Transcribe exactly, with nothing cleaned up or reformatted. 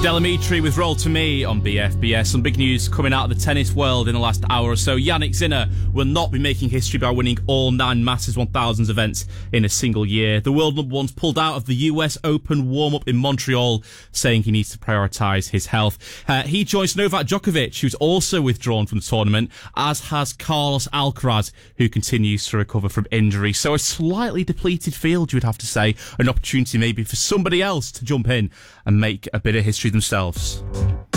Delamitri with Roll to Me on B F B S. Some big news coming out of the tennis world in the last hour or so. Jannik Sinner will not be making history by winning all nine Masters one thousands events in a single year. The world number one's pulled out of the U S Open warm-up in Montreal, saying he needs to prioritise his health. Uh, he joins Novak Djokovic, who's also withdrawn from the tournament, as has Carlos Alcaraz, who continues to recover from injury. So a slightly depleted field, you would have to say. An opportunity maybe for somebody else to jump in and make a bit of history themselves.